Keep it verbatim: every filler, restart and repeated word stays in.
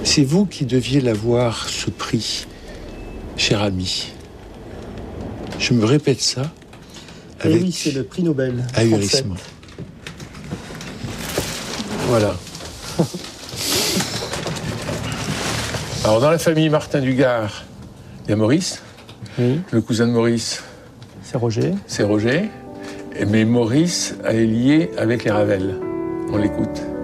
C'est vous qui deviez l'avoir, ce prix, cher ami. Je me répète ça avec Et oui, c'est le prix Nobel. ahurissement. Voilà. Alors, dans la famille Martin du Gard, il y a Maurice. Oui. Le cousin de Maurice, C'est Roger. c'est Roger. Mais Maurice est lié avec les Ravel. On l'écoute.